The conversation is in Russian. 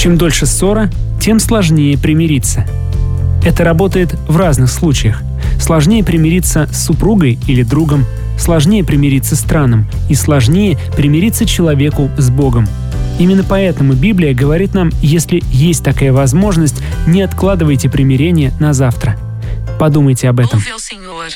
Чем дольше ссора, тем сложнее примириться. Это работает в разных случаях. Сложнее примириться с супругой или другом, сложнее примириться с страном и сложнее примириться человеку с Богом. Именно поэтому Библия говорит нам, если есть такая возможность, не откладывайте примирение на завтра. Подумайте об этом.